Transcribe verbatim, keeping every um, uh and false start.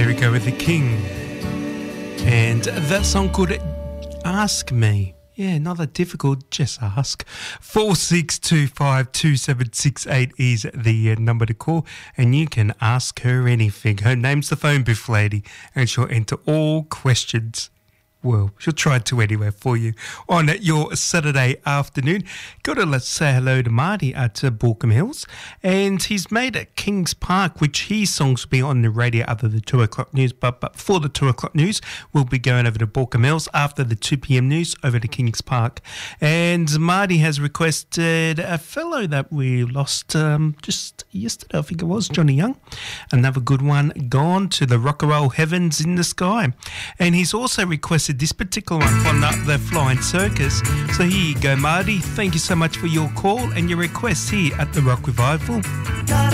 we go with The King. And that song called Ask Me. Yeah, not that difficult, just ask. four six two five two seven six eight is the uh, number to call, and you can ask her anything. Her name's the phone booth lady, and she'll enter all questions. Well, she'll try to anyway for you on your Saturday afternoon. Got to let's say hello to Marty at uh, Baulkham Hills, and he's made at Kings Park, which his songs will be on the radio after the two o'clock news. But, but before the two o'clock news, we'll be going over to Baulkham Hills after the two p.m. news over to Kings Park. And Marty has requested a fellow that we lost um, just yesterday, I think it was, Johnny Young. Another good one, Gone to the Rock and Roll Heavens in the Sky. And he's also requested this particular one from the, the Flying Circus. So here you go, Marty. Thank you so much for your call and your request here at the Rock Revival.